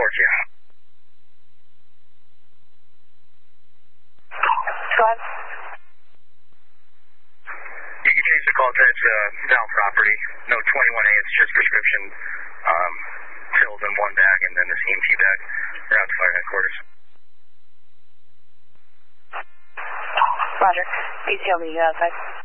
report you. Go ahead. You can change the call to down property. No 21A, it's just prescription pills in one bag and then the CMT bag around fire headquarters. Roger. Detail me outside.